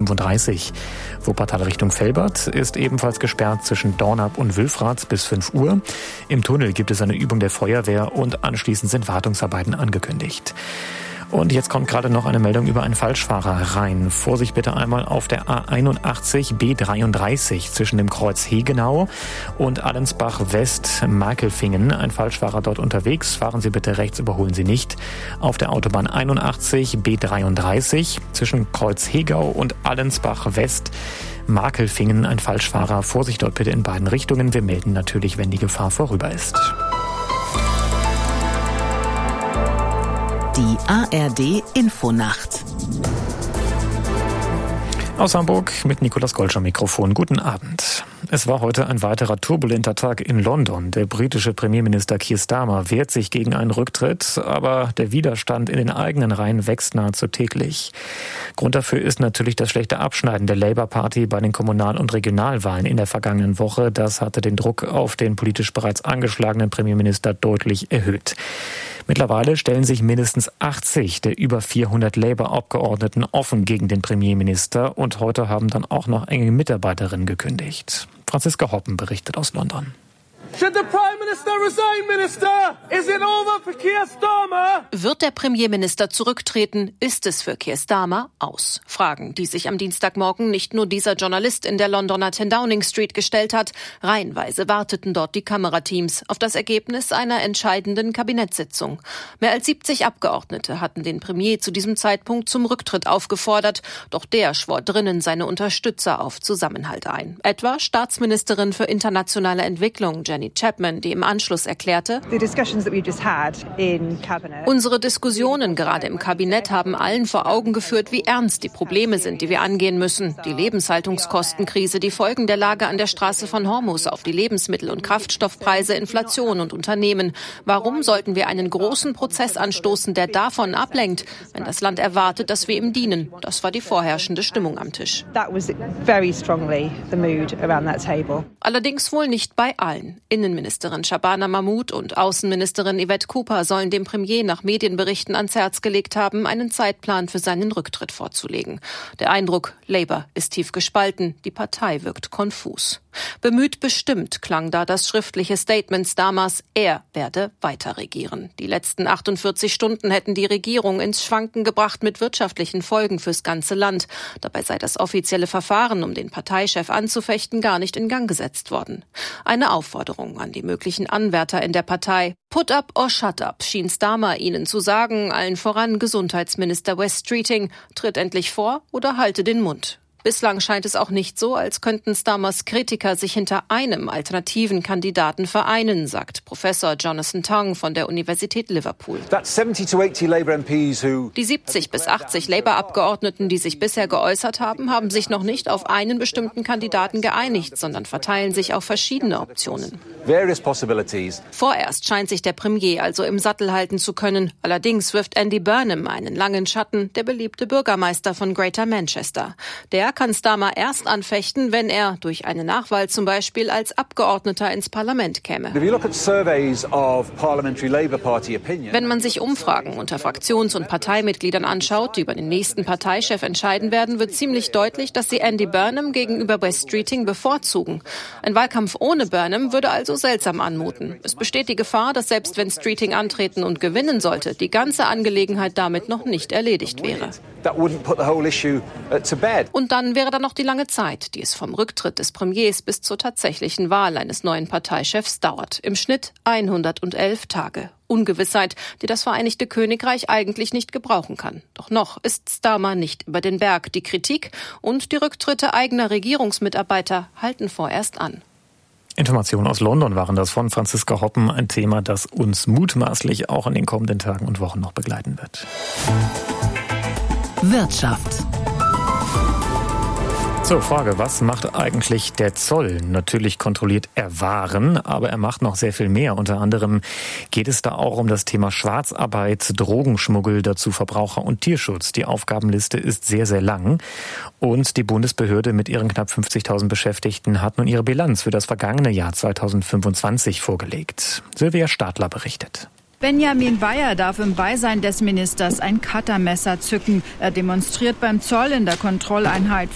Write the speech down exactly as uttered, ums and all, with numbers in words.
fünfunddreißig. Wuppertal Richtung Velbert ist ebenfalls gesperrt zwischen Dornap und Wülfrath bis fünf Uhr. Im Tunnel gibt es eine Übung der Feuerwehr und anschließend sind Wartungsarbeiten angekündigt. Und jetzt kommt gerade noch eine Meldung über einen Falschfahrer rein. Vorsicht bitte einmal auf der A einundachtzig B dreiunddreißig zwischen dem Kreuz Hegenau und Allensbach West Markelfingen. Ein Falschfahrer dort unterwegs. Fahren Sie bitte rechts, überholen Sie nicht. Auf der Autobahn einundachtzig B dreiunddreißig zwischen Kreuz Hegau und Allensbach West Markelfingen. Ein Falschfahrer. Vorsicht dort bitte in beiden Richtungen. Wir melden natürlich, wenn die Gefahr vorüber ist. Die A R D Infonacht. Aus Hamburg mit Nikolaus Golsch am Mikrofon. Guten Abend. Es war heute ein weiterer turbulenter Tag in London. Der britische Premierminister Keir Starmer wehrt sich gegen einen Rücktritt, aber der Widerstand in den eigenen Reihen wächst nahezu täglich. Grund dafür ist natürlich das schlechte Abschneiden der Labour Party bei den Kommunal- und Regionalwahlen in der vergangenen Woche. Das hatte den Druck auf den politisch bereits angeschlagenen Premierminister deutlich erhöht. Mittlerweile stellen sich mindestens achtzig der über vierhundert Labour-Abgeordneten offen gegen den Premierminister und heute haben dann auch noch enge Mitarbeiterinnen gekündigt. Franziska Hoppen berichtet aus London. Should the Prime Minister resign, Minister? Is it over for Keir Starmer? Wird der Premierminister zurücktreten, ist es für Keir Starmer aus. Fragen, die sich am Dienstagmorgen nicht nur dieser Journalist in der Londoner zehn Downing Street gestellt hat. Reihenweise warteten dort die Kamerateams auf das Ergebnis einer entscheidenden Kabinettssitzung. Mehr als siebzig Abgeordnete hatten den Premier zu diesem Zeitpunkt zum Rücktritt aufgefordert. Doch der schwor drinnen seine Unterstützer auf Zusammenhalt ein. Etwa Staatsministerin für internationale Entwicklung Jenny Chapman, die im Anschluss erklärte: Unsere Diskussionen gerade im Kabinett haben allen vor Augen geführt, wie ernst die Probleme sind, die wir angehen müssen. Die Lebenshaltungskostenkrise, die Folgen der Lage an der Straße von Hormuz auf die Lebensmittel- und Kraftstoffpreise, Inflation und Unternehmen. Warum sollten wir einen großen Prozess anstoßen, der davon ablenkt, wenn das Land erwartet, dass wir ihm dienen? Das war die vorherrschende Stimmung am Tisch. Allerdings wohl nicht bei allen. Innenministerin Shabana Mahmood und Außenministerin Yvette Cooper sollen dem Premier nach Medienberichten ans Herz gelegt haben, einen Zeitplan für seinen Rücktritt vorzulegen. Der Eindruck, Labour ist tief gespalten, die Partei wirkt konfus. Bemüht bestimmt klang da das schriftliche Statement Starmers, er werde weiter regieren. Die letzten achtundvierzig Stunden hätten die Regierung ins Schwanken gebracht mit wirtschaftlichen Folgen fürs ganze Land. Dabei sei das offizielle Verfahren, um den Parteichef anzufechten, gar nicht in Gang gesetzt worden. Eine Aufforderung an die möglichen Anwärter in der Partei. Put up or shut up, schien Starmer ihnen zu sagen, allen voran Gesundheitsminister Wes Streeting, tritt endlich vor oder halte den Mund. Bislang scheint es auch nicht so, als könnten Starmers Kritiker sich hinter einem alternativen Kandidaten vereinen, sagt Professor Jonathan Tong von der Universität Liverpool. Die siebzig bis achtzig Labour-Abgeordneten, die sich bisher geäußert haben, haben sich noch nicht auf einen bestimmten Kandidaten geeinigt, sondern verteilen sich auf verschiedene Optionen. Vorerst scheint sich der Premier also im Sattel halten zu können. Allerdings wirft Andy Burnham einen langen Schatten, der beliebte Bürgermeister von Greater Manchester. Der kann Starmer erst anfechten, wenn er durch eine Nachwahl zum Beispiel als Abgeordneter ins Parlament käme. Wenn man sich Umfragen unter Fraktions- und Parteimitgliedern anschaut, die über den nächsten Parteichef entscheiden werden, wird ziemlich deutlich, dass sie Andy Burnham gegenüber Wes Streeting bevorzugen. Ein Wahlkampf ohne Burnham würde also seltsam anmuten. Es besteht die Gefahr, dass selbst wenn Streeting antreten und gewinnen sollte, die ganze Angelegenheit damit noch nicht erledigt wäre. Und dann wäre da noch die lange Zeit, die es vom Rücktritt des Premiers bis zur tatsächlichen Wahl eines neuen Parteichefs dauert. Im Schnitt hundertelf Tage. Ungewissheit, die das Vereinigte Königreich eigentlich nicht gebrauchen kann. Doch noch ist Starmer nicht über den Berg. Die Kritik und die Rücktritte eigener Regierungsmitarbeiter halten vorerst an. Informationen aus London waren das von Franziska Hoppen, ein Thema, das uns mutmaßlich auch in den kommenden Tagen und Wochen noch begleiten wird. Wirtschaft. Zur Frage, was macht eigentlich der Zoll? Natürlich kontrolliert er Waren, aber er macht noch sehr viel mehr. Unter anderem geht es da auch um das Thema Schwarzarbeit, Drogenschmuggel, dazu Verbraucher- und Tierschutz. Die Aufgabenliste ist sehr, sehr lang. Und die Bundesbehörde mit ihren knapp fünfzigtausend Beschäftigten hat nun ihre Bilanz für das vergangene Jahr zweitausendfünfundzwanzig vorgelegt. Silvia Stadler berichtet. Benjamin Weyer darf im Beisein des Ministers ein Cuttermesser zücken. Er demonstriert beim Zoll in der Kontrolleinheit